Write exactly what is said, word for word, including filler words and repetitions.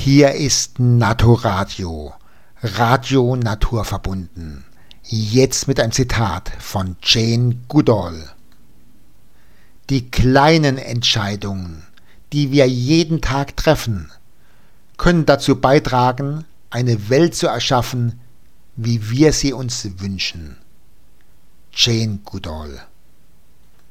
Hier ist Naturadio, Radio naturverbunden. Jetzt mit einem Zitat von Jane Goodall. Die kleinen Entscheidungen, die wir jeden Tag treffen, können dazu beitragen, eine Welt zu erschaffen, wie wir sie uns wünschen. Jane Goodall.